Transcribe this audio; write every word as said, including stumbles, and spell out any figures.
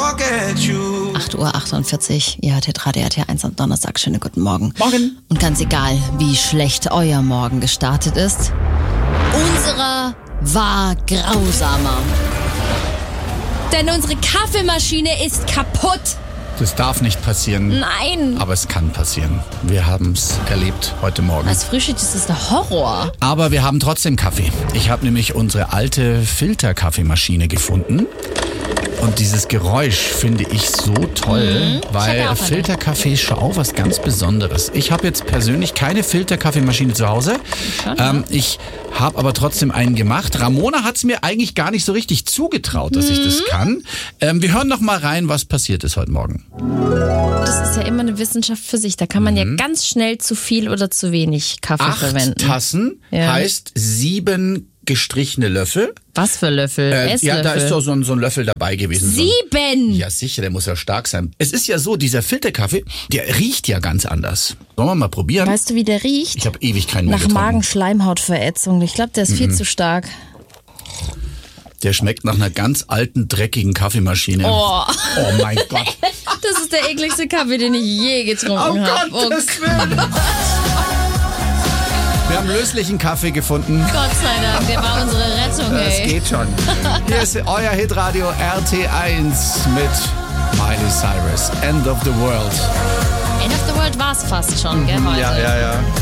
forget you. acht Uhr achtundvierzig, ihr hört Hitradio R T eins am Donnerstag. Schönen guten Morgen. Morgen. Und ganz egal, wie schlecht euer Morgen gestartet ist, unserer war grausamer. Denn unsere Kaffeemaschine ist kaputt. Das darf nicht passieren. Nein. Aber es kann passieren. Wir haben es erlebt heute Morgen. Als Frühstück ist das der Horror. Aber wir haben trotzdem Kaffee. Ich habe nämlich unsere alte Filterkaffeemaschine gefunden. Und dieses Geräusch finde ich so toll, Mhm. weil Ich hab ja auch eine. Filterkaffee ist schon auch was ganz Besonderes. Ich habe jetzt persönlich keine Filterkaffeemaschine zu Hause. Ähm, ich habe aber trotzdem einen gemacht. Ramona hat es mir eigentlich gar nicht so richtig zugetraut, dass ich Mhm. das kann. Ähm, wir hören noch mal rein, was passiert ist heute Morgen. Das ist ja immer eine Wissenschaft für sich. Da kann man ja ganz schnell zu viel oder zu wenig Kaffee Acht verwenden. Tassen Ja. heißt sieben gestrichene Löffel. Was für Löffel? Äh, Esslöffel? ja, da ist doch so ein, so ein Löffel dabei gewesen. So ein- Sieben! Ja, sicher, der muss ja stark sein. Es ist ja so, dieser Filterkaffee, der riecht ja ganz anders. Sollen wir mal probieren? Weißt du, wie der riecht? Ich habe ewig keinen mehr Nach getrunken. Magenschleimhautverätzung. Ich glaube, der ist viel zu stark. Der schmeckt nach einer ganz alten, dreckigen Kaffeemaschine. Oh. Oh mein Gott. Das ist der ekligste Kaffee, den ich je getrunken Oh habe. Gottes Willen. Wir haben löslichen Kaffee gefunden. Gott sei Dank, der war unsere Rettung, Das ey. geht schon. Hier ist euer Hitradio R T eins mit Miley Cyrus. End of the World. End of the World war es fast schon, gell, heute. Ja, ja, ja.